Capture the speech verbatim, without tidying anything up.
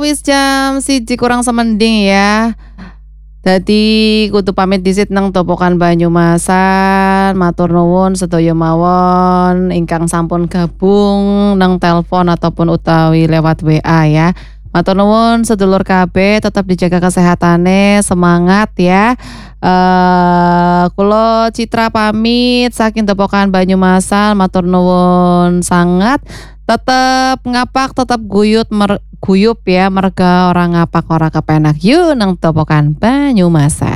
wis jam siji kurang semending ya. Dadi kudu pamit dhisit nang Topokan Banyumasan. Matur nuwun sedaya mawon ingkang sampun gabung nang telepon ataupun utawi lewat W A ya. Matur nuwun sedulur kabeh, tetap dijaga kesehatane, semangat ya. Eh kula Citra pamit saking Topokan Banyumasan, matur nuwun sangat. Tetep ngapak, tetep guyut mer, guyup ya, merga orang ngapak ora kepenak. Yuk nang Topokan Banyumasan.